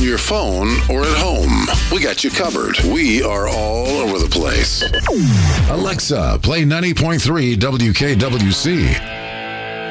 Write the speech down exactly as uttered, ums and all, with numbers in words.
your phone or at home. We got you covered. We are all over the place. Alexa, play ninety point three W K W C.